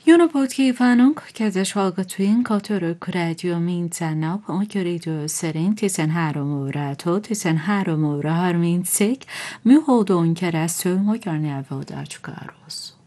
Jó napot kívánunk, kedves hallgatóink! A Török Rádió minden nap magyar idő szerint 13 órától 13 óra 30-ig műholdon keresztül magyar nyelvadáskároz.